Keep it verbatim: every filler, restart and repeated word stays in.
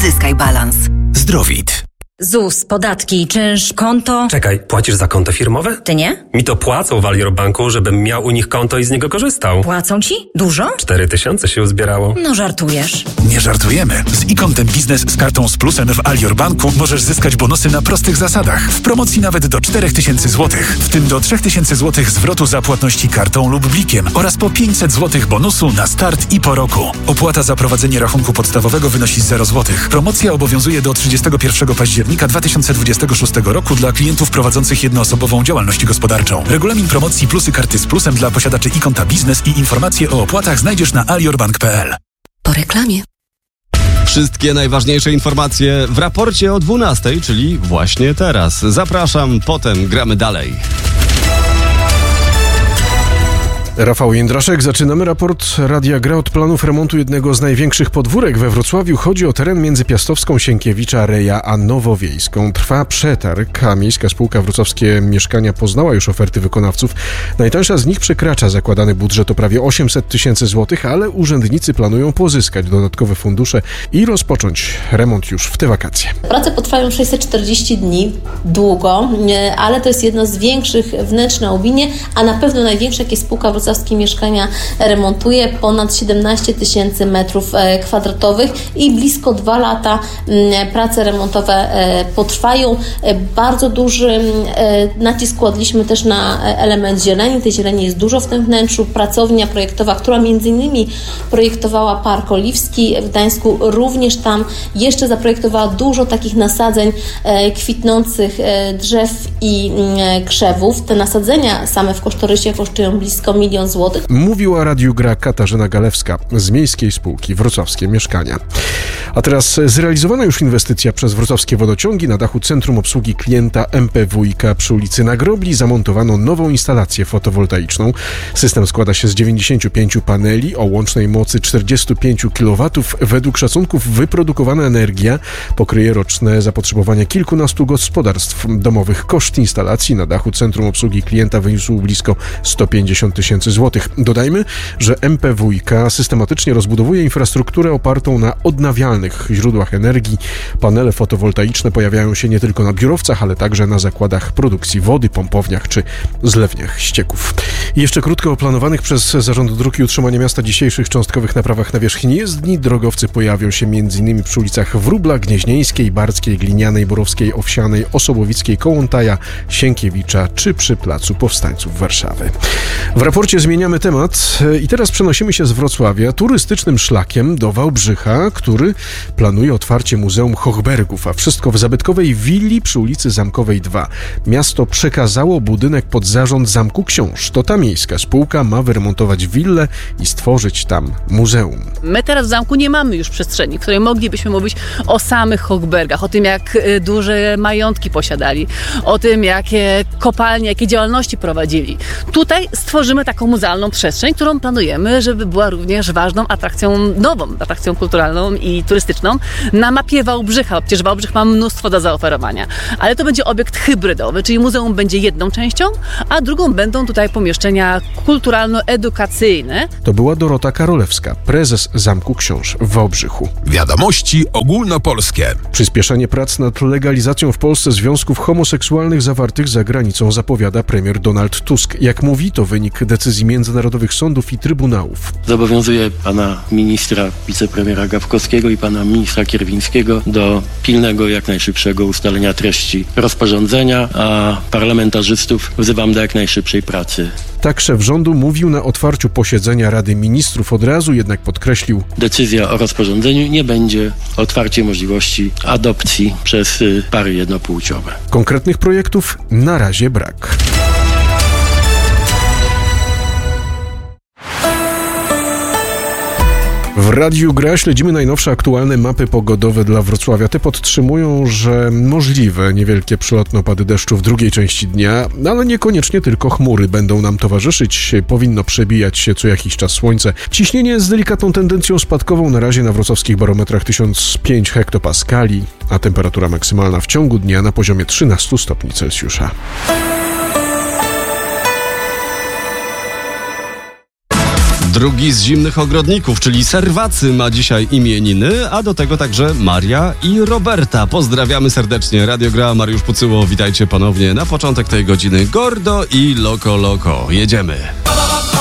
Odzyskaj balans. Zdrowit. ZUS, podatki, czynsz, konto. Czekaj, płacisz za konto firmowe? Ty nie? Mi to płacą w Alior Banku, żebym miał u nich konto i z niego korzystał. Płacą ci? Dużo? Cztery tysiące się uzbierało. No żartujesz. Nie żartujemy. Z iKontem Biznes z kartą z plusem w Alior Banku możesz zyskać bonusy na prostych zasadach. W promocji nawet do cztery tysiące złotych, w tym do trzy tysiące złotych zwrotu za płatności kartą lub blikiem oraz po pięćset złotych bonusu na start i po roku. Opłata za prowadzenie rachunku podstawowego wynosi zero złotych. Promocja obowiązuje do trzydziestego pierwszego października dwa tysiące dwudziestego szóstego roku dla klientów prowadzących jednoosobową działalność gospodarczą. Regulamin promocji plusy karty z plusem dla posiadaczy iKonta Biznes i informacje o opłatach znajdziesz na aliorbank kropka p l. Po reklamie. Wszystkie najważniejsze informacje w raporcie o dwunastej, czyli właśnie teraz. Zapraszam, potem gramy dalej. Rafał Jędraszek, zaczynamy raport Radia Gra od planów remontu jednego z największych podwórek we Wrocławiu. Chodzi o teren między Piastowską, Sienkiewicza, Reja a Nowowiejską. Trwa przetarg, a Miejska Spółka Wrocławskie Mieszkania poznała już oferty wykonawców. Najtańsza z nich przekracza zakładany budżet o prawie osiemset tysięcy złotych, ale urzędnicy planują pozyskać dodatkowe fundusze i rozpocząć remont już w te wakacje. Prace potrwają sześćset czterdzieści dni, długo, ale to jest jedno z większych wnętrz na Łbinie, a na pewno największa, jakie spółka Wrocławskie Mieszkania remontuje, ponad siedemnaście tysięcy metrów kwadratowych i blisko dwa lata prace remontowe potrwają. Bardzo duży nacisk kładliśmy też na element zieleni. Tej zieleni jest dużo w tym wnętrzu. Pracownia projektowa, która między innymi projektowała Park Oliwski w Gdańsku, również tam jeszcze zaprojektowała dużo takich nasadzeń kwitnących drzew i krzewów. Te nasadzenia same w kosztorysie kosztują blisko milion złotych. Mówiła Radiu Gra Katarzyna Galewska z Miejskiej Spółki Wrocławskie Mieszkania. A teraz zrealizowana już inwestycja przez wrocławskie wodociągi. Na dachu Centrum Obsługi Klienta M P W I K przy ulicy Nagrobli zamontowano nową instalację fotowoltaiczną. System składa się z dziewięćdziesięciu pięciu paneli o łącznej mocy czterdziestu pięciu kilowatów. Według szacunków wyprodukowana energia pokryje roczne zapotrzebowanie kilkunastu gospodarstw domowych. Koszt instalacji na dachu Centrum Obsługi Klienta wyniósł blisko sto pięćdziesiąt tysięcy złotych. Dodajmy, że M P W I K systematycznie rozbudowuje infrastrukturę opartą na odnawialnych źródłach energii. Panele fotowoltaiczne pojawiają się nie tylko na biurowcach, ale także na zakładach produkcji wody, pompowniach czy zlewniach ścieków. I jeszcze krótko o planowanych przez Zarząd Dróg i Utrzymania Miasta dzisiejszych cząstkowych naprawach nawierzchni jezdni. Drogowcy pojawią się m.in. przy ulicach Wróbla, Gnieźnieńskiej, Bardzkiej, Glinianej, Borowskiej, Owsianej, Osobowickiej, Kołątaja, Sienkiewicza czy przy Placu Powstańców Warszawy. W raporcie zmieniamy temat i teraz przenosimy się z Wrocławia turystycznym szlakiem do Wałbrzycha, który planuje otwarcie Muzeum Hochbergów, a wszystko w zabytkowej willi przy ulicy Zamkowej dwa. Miasto przekazało budynek pod zarząd Zamku Książ. To ta miejska spółka ma wyremontować willę i stworzyć tam muzeum. My teraz w zamku nie mamy już przestrzeni, w której moglibyśmy mówić o samych Hochbergach, o tym, jak duże majątki posiadali, o tym, jakie kopalnie, jakie działalności prowadzili. Tutaj stworzymy taką muzealną przestrzeń, którą planujemy, żeby była również ważną atrakcją, nową atrakcją kulturalną i turystyczną na mapie Wałbrzycha. Przecież Wałbrzych ma mnóstwo do zaoferowania, ale to będzie obiekt hybrydowy, czyli muzeum będzie jedną częścią, a drugą będą tutaj pomieszczenia kulturalno-edukacyjne. To była Dorota Karolewska, prezes Zamku Książ w Wałbrzychu. Wiadomości ogólnopolskie. Przyspieszenie prac nad legalizacją w Polsce związków homoseksualnych zawartych za granicą zapowiada premier Donald Tusk. Jak mówi, to wynik decyzji międzynarodowych sądów i trybunałów. Zobowiązuję pana ministra, wicepremiera Gawkowskiego i pana ministra Kierwińskiego do pilnego, jak najszybszego ustalenia treści rozporządzenia, a parlamentarzystów wzywam do jak najszybszej pracy. Tak szef rządu mówił na otwarciu posiedzenia Rady Ministrów. Od razu jednak podkreślił: decyzja o rozporządzeniu nie będzie otwarciem możliwości adopcji przez pary jednopłciowe. Konkretnych projektów na razie brak. W Radiu Gra śledzimy najnowsze aktualne mapy pogodowe dla Wrocławia. Te podtrzymują, że możliwe niewielkie przelotne opady deszczu w drugiej części dnia, ale niekoniecznie tylko chmury będą nam towarzyszyć. Powinno przebijać się co jakiś czas słońce. Ciśnienie z delikatną tendencją spadkową na razie na wrocławskich barometrach tysiąc pięć hektopaskali, a temperatura maksymalna w ciągu dnia na poziomie trzynaście stopni Celsjusza. Drugi z zimnych ogrodników, czyli Serwacy, ma dzisiaj imieniny, a do tego także Maria i Roberta. Pozdrawiamy serdecznie. Radio Gra, Mariusz Pucyło, witajcie ponownie na początek tej godziny. Gordo i Loko Loko. Jedziemy.